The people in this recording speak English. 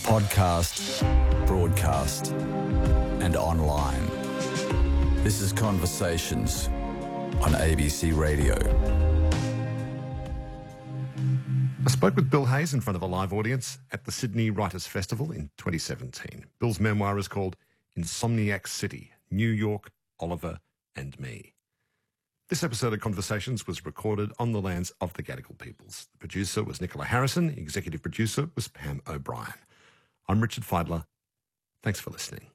podcast, broadcast, and online. This is Conversations on ABC Radio. I spoke with Bill Hayes in front of a live audience at the Sydney Writers' Festival in 2017. Bill's memoir is called Insomniac City, New York, Oliver and Me. This episode of Conversations was recorded on the lands of the Gadigal peoples. The producer was Nicola Harrison. The executive producer was Pam O'Brien. I'm Richard Feidler. Thanks for listening.